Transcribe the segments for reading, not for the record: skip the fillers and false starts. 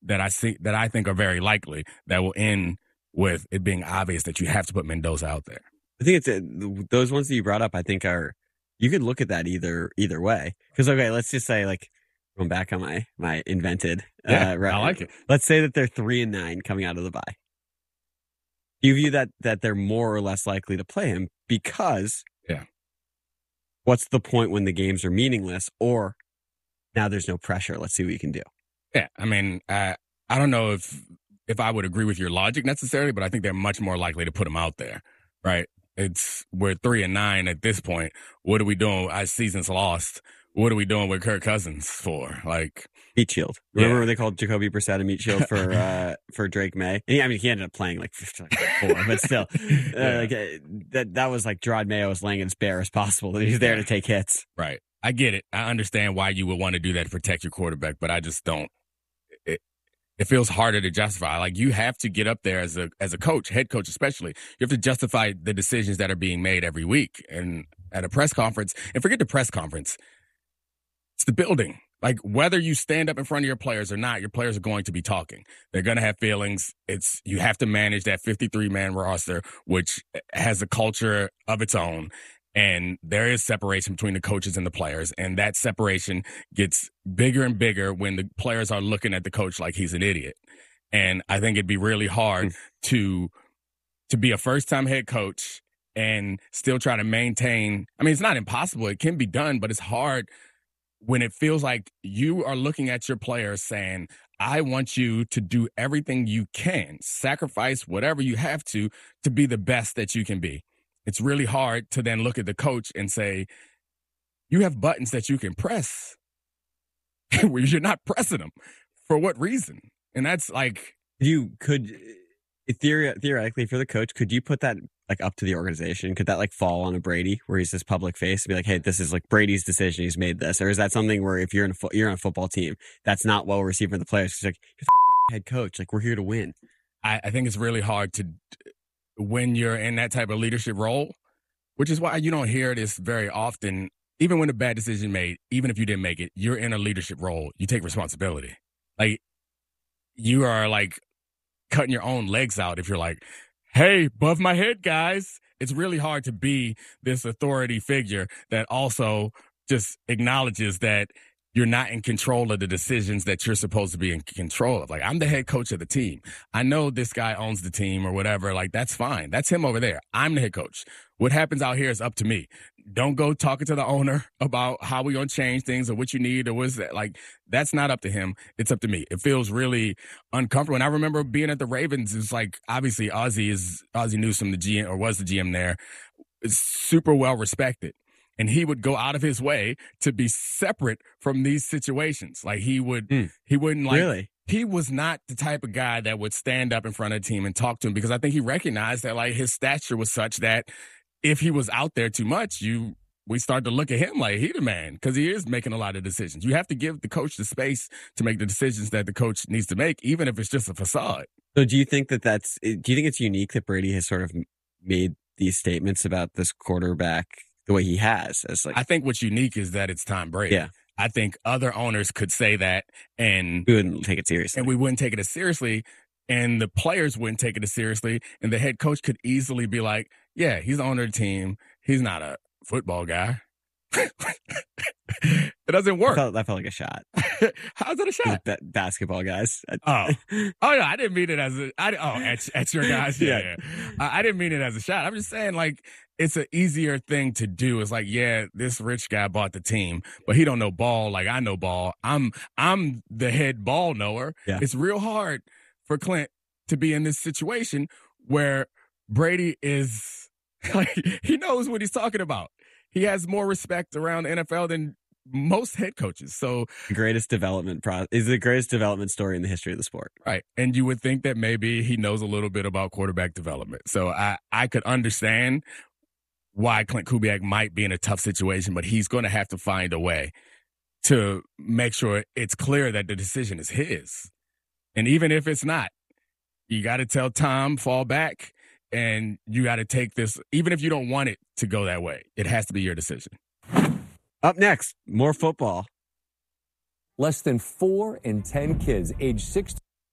that I think are very likely that will end with it being obvious that you have to put Mendoza out there. I think those ones that you brought up, I think you could look at that either way. Because, okay, let's just say, like, going back on my invented. I like it. Let's say that they're 3-9 coming out of the bye. You view that they're more or less likely to play him because what's the point when the games are meaningless, or now there's no pressure, let's see what you can do. Yeah, I mean, I don't know if I would agree with your logic necessarily, but I think they're much more likely to put him out there, right? We're 3-9 at this point. What are we doing? Our season's lost. What are we doing with Kirk Cousins for? Like, meat shield. Remember when they called Jacoby Brissett a meat shield for Drake May? And he ended up playing like 4, but still, that was like Gerard Mayo was laying it as bare as possible. That he's there to take hits. Right. I get it. I understand why you would want to do that to protect your quarterback, but I just don't. It feels harder to justify. Like, you have to get up there as a coach, head coach especially. You have to justify the decisions that are being made every week. And at a press conference, and forget the press conference, it's the building. Like, whether you stand up in front of your players or not, your players are going to be talking. They're going to have feelings. You have to manage that 53-man roster, which has a culture of its own. And there is separation between the coaches and the players. And that separation gets bigger and bigger when the players are looking at the coach like he's an idiot. And I think it'd be really hard to be a first-time head coach and still try to maintain. I mean, it's not impossible. It can be done, but it's hard when it feels like you are looking at your players saying, I want you to do everything you can, sacrifice whatever you have to be the best that you can be. It's really hard to then look at the coach and say, you have buttons that you can press. You're not pressing them. For what reason? And that's like... You could, theoretically, if you're the coach, could you put that like up to the organization? Could that like fall on a Brady where he's this public face and be like, hey, this is like Brady's decision. He's made this. Or is that something where if you're on a football team, that's not well received from the players? It's like, you're the head coach. Like, we're here to win. I think it's really hard to... when you're in that type of leadership role, which is why you don't hear this very often, even when a bad decision made, even if you didn't make it, you're in a leadership role. You take responsibility. Like, you are like cutting your own legs out if you're like, hey, above my head, guys. It's really hard to be this authority figure that also just acknowledges that you're not in control of the decisions that you're supposed to be in control of. Like, I'm the head coach of the team. I know this guy owns the team or whatever. Like, that's fine. That's him over there. I'm the head coach. What happens out here is up to me. Don't go talking to the owner about how we're going to change things or what you need or what's that. Like, that's not up to him. It's up to me. It feels really uncomfortable. And I remember being at the Ravens. It's like, obviously, Ozzie Newsome, the GM, or was the GM there, is super well respected. And he would go out of his way to be separate from these situations. Like, he wouldn't like, really? He was not the type of guy that would stand up in front of the team and talk to him, because I think he recognized that, like, his stature was such that if he was out there too much, we start to look at him like he the man, because he is making a lot of decisions. You have to give the coach the space to make the decisions that the coach needs to make, even if it's just a facade. So do you think do you think it's unique that Brady has sort of made these statements about this quarterback the way he has? As like, I think what's unique is that it's Tom Brady. Yeah. I think other owners could say that and we wouldn't take it seriously. And we wouldn't take it as seriously, and the players wouldn't take it as seriously, and the head coach could easily be like, yeah, he's the owner of the team. He's not a football guy. It doesn't work. That felt like a shot. How's that a shot? Basketball guys. Oh, no, I didn't mean it as at your guys. Yeah. I didn't mean it as a shot. I'm just saying, like, it's an easier thing to do. It's like, yeah, this rich guy bought the team, but he don't know ball like I know ball. I'm the head ball knower. Yeah. It's real hard for Clint to be in this situation where Brady is like, he knows what he's talking about. He has more respect around the NFL than most head coaches. So the greatest development is the greatest development story in the history of the sport. Right. And you would think that maybe he knows a little bit about quarterback development. So I could understand why Clint Kubiak might be in a tough situation, but he's going to have to find a way to make sure it's clear that the decision is his. And even if it's not, you got to tell Tom, fall back, and you got to take this, even if you don't want it to go that way. It has to be your decision. Up next, more football. Less than 4 in 10 kids age 6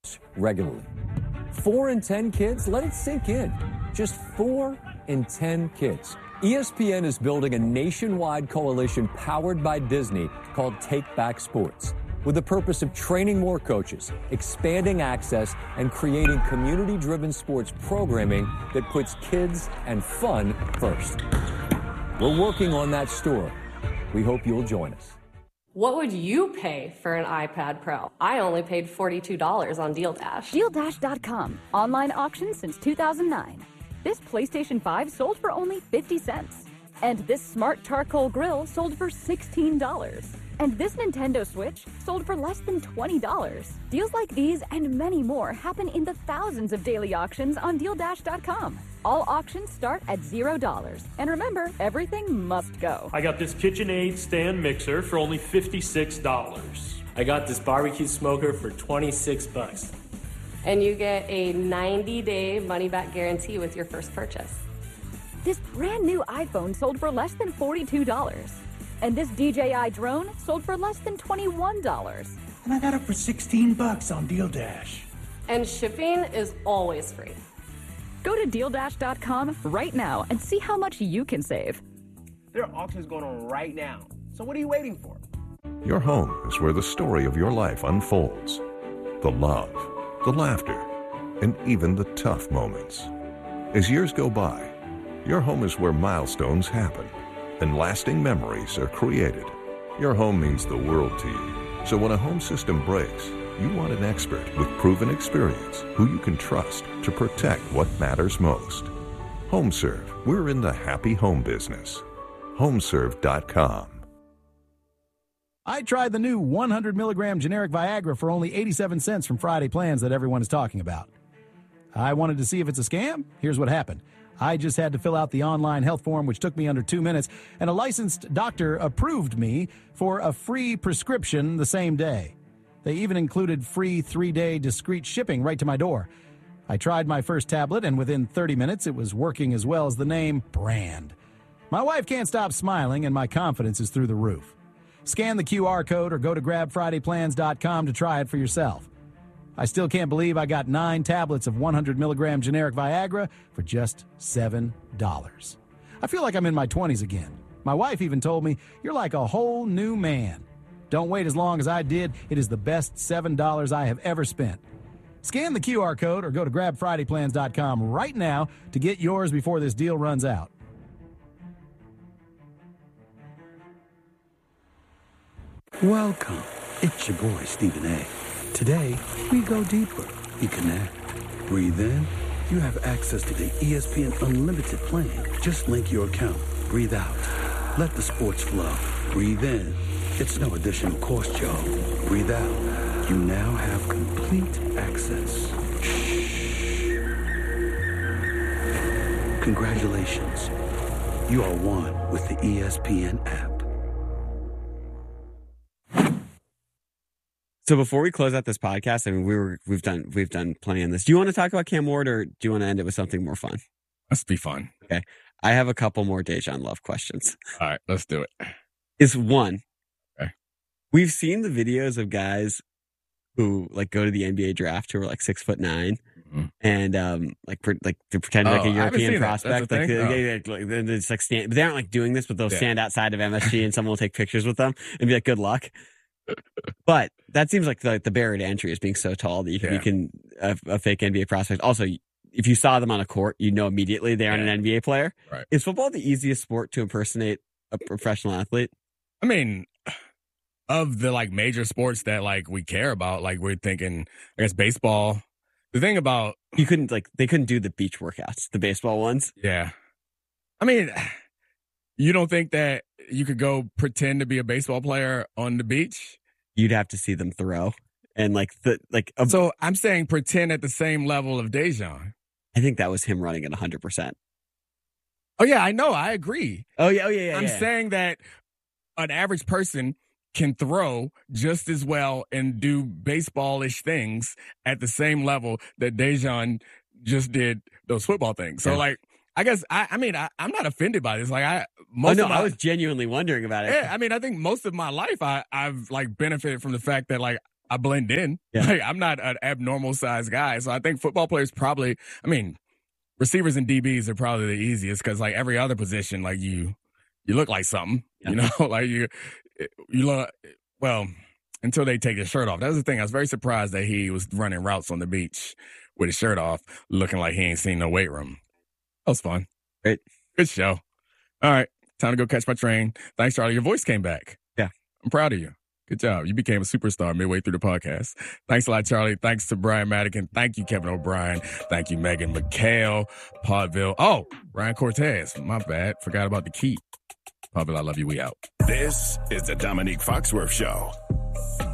regularly. 4 in 10 kids, let it sink in. Just 4 in 10 kids. ESPN is building a nationwide coalition powered by Disney called Take Back Sports, with the purpose of training more coaches, expanding access, and creating community-driven sports programming that puts kids and fun first. We're working on that story. We hope you'll join us. What would you pay for an iPad Pro? I only paid $42 on Deal Dash. DealDash.com. Online auction since 2009. This PlayStation 5 sold for only 50 cents. And this smart charcoal grill sold for $16. And this Nintendo Switch sold for less than $20. Deals like these and many more happen in the thousands of daily auctions on DealDash.com. All auctions start at $0. And remember, everything must go. I got this KitchenAid stand mixer for only $56. I got this barbecue smoker for $26. And you get a 90-day money-back guarantee with your first purchase. This brand new iPhone sold for less than $42. And this DJI drone sold for less than $21. And I got it for $16 on Deal Dash. And shipping is always free. Go to DealDash.com right now and see how much you can save. There are auctions going on right now. So what are you waiting for? Your home is where the story of your life unfolds. The love, the laughter, and even the tough moments. As years go by, your home is where milestones happen and lasting memories are created. Your home means the world to you. So when a home system breaks, you want an expert with proven experience who you can trust to protect what matters most. HomeServe, we're in the happy home business. HomeServe.com. I tried the new 100 milligram generic Viagra for only 87 cents from Friday Plans that everyone is talking about. I wanted to see if it's a scam. Here's what happened. I just had to fill out the online health form, which took me under 2 minutes, and a licensed doctor approved me for a free prescription the same day. They even included free 3-day discreet shipping right to my door. I tried my first tablet, and within 30 minutes, it was working as well as the name brand. My wife can't stop smiling, and my confidence is through the roof. Scan the QR code or go to grabfridayplans.com to try it for yourself. I still can't believe I got 9 tablets of 100 milligram generic Viagra for just $7. I feel like I'm in my 20s again. My wife even told me, "You're like a whole new man." Don't wait as long as I did. It is the best $7 I have ever spent. Scan the QR code or go to grabfridayplans.com right now to get yours before this deal runs out. Welcome. It's your boy, Stephen A. Today, we go deeper. We connect. Breathe in. You have access to the ESPN Unlimited plan. Just link your account. Breathe out. Let the sports flow. Breathe in. It's no additional cost, y'all. Breathe out. You now have complete access. Shh. Congratulations. You are one with the ESPN app. So before we close out this podcast, I mean, we've done plenty on this. Do you want to talk about Cam Ward, or do you want to end it with something more fun? Let's be fun. Okay. I have a couple more Dejan Love questions. All right, let's do it. Is one. Okay. We've seen the videos of guys who like go to the NBA draft who are like 6'9", and to pretend like a European prospect. Like it's like stand, but they aren't like doing this, but they'll stand outside of MSG and someone will take pictures with them and be like, "Good luck." But that seems like the barrier to entry is being so tall that you can a fake NBA prospect. Also, if you saw them on a court, you know immediately they aren't an NBA player. Right. Is football the easiest sport to impersonate a professional athlete? I mean, of the like major sports that like we care about, like we're thinking, I guess baseball. The thing about they couldn't do the beach workouts, the baseball ones. Yeah. I mean, you don't think that you could go pretend to be a baseball player on the beach? You'd have to see them throw. And so I'm saying pretend at the same level of Dejan. I think that was him running at 100%. Oh yeah, I know. I agree. Oh yeah. I'm saying that an average person can throw just as well and do baseball-ish things at the same level that Dejan just did those football things. So I guess I'm not offended by this. Like I was genuinely wondering about it. Yeah, I mean, I think most of my life I've like benefited from the fact that like I blend in. Yeah. Like, I'm not an abnormal size guy. So I think football players probably, I mean, receivers and DBs are probably the easiest because like every other position, like you look like something, you know, like you look, well, until they take his shirt off. That was the thing. I was very surprised that he was running routes on the beach with his shirt off, looking like he ain't seen no weight room. That was fun. Great. Good show. All right. Time to go catch my train. Thanks, Charlie. Your voice came back. Yeah. I'm proud of you. Good job. You became a superstar midway through the podcast. Thanks a lot, Charlie. Thanks to Brian Madigan. Thank you, Kevin O'Brien. Thank you, Megan McHale, Podville. Oh, Ryan Cortez. My bad. Forgot about the key. Podville, I love you. We out. This is the Dominique Foxworth Show.